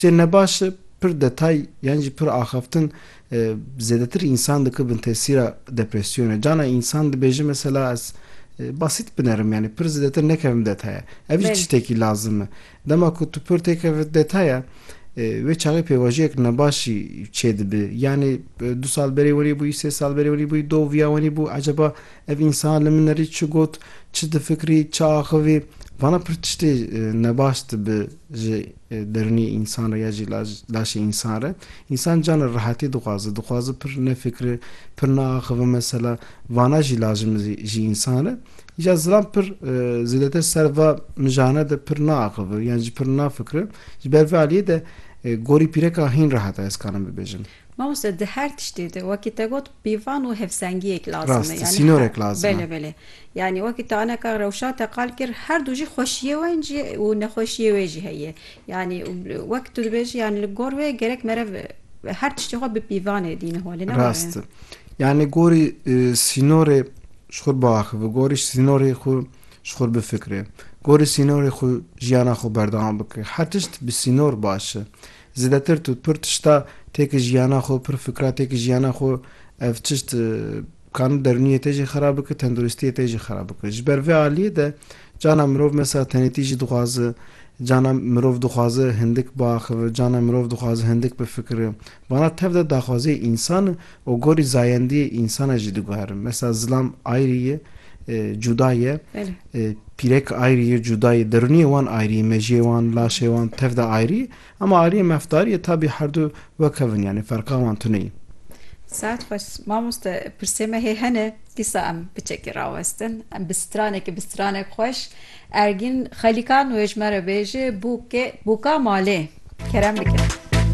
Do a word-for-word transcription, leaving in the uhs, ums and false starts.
Cê nebaş pir detay yan jî pir axaftin zêdetir însan dikibin tesîra depresyonê. Cana însan dibêje mesela ez basit binerim yani pir zêdetir nekevim detaya. Ev jî tiştekî lazim e. Dema ku tu pir têkevit detaya wê çaxê pêvajiyek nebaşî çê dibe. Yani du sal berê werî bûyî, sê sal berê werî bûyî, doviya wenî bû eceba ev însan li min herî çi got, çi difikrî, çi axivî. Vana pir tiştê nebaş dibe ji derûnê însan re ya jî laşê însan re. Însan cana rihatî dixwaze, dixwaze pir nefikire, pir neaxive mesela. Vana jî lazim ji însan re. Ya zilam pir zêdetir ser va mijane de pir neaxive yan jî pir nafikire. Ji ber vê aliyê de gorî pîreka hîn rihat e ez karim bibêjim. Mamoste di her tiştê de wekî te got pîvan û hevsengiyek lazim e. Rast, sînorek lazim e. Bele bele. Yani wekî te aneka rewşa te qal kir her du jî xweşiyê wan jî û nexweşiyê wê jî heye. Yani wek tu dibêjî yani li gor wê gerek merev her tiştê xwe bi pîvanê dîne holê ne rast. Yani gorî sînorê ji xwe biaxive, gorî sînorê xwe ji xwe bifikire. Gorî sînorê xwe jiyana xwe berdewam bike. Her tişt bi sînor baş e. Zêdetir tu pir tişta têkî jiyana xwe, pir fikra têkî jiyana xwe ev tişt kanî derûniyê te jî xerab bike, tenduristiyê te jî xerab bike. Ji ber vê aliyê de cana mirov mesela tenêtî jî dixwaze, cana mirov dixwaze hindik biaxive, cana mirov dixwaze hindik bifikire. Vana tev de daxwaziyê însan û gorî zayendiyê însana jî diguherin. Mesela zilam ayrî ye, cuda ye, pîrek ayrî ye, cuda ye, derûniyê wan ayrî ye, mejiyê wan, laşê wan tev de ayrî ama ayrî mefdarî ye tabî her du wekevin yani ferqa wan tune ye. Saet xweş. Mamoste pirsê me hê hene dîsa em biçekî rawestin. Em bi stranekî bi stranek xweş Ergîn Xelîkan wê ji me re bêje bûka malê. Kerem bikin.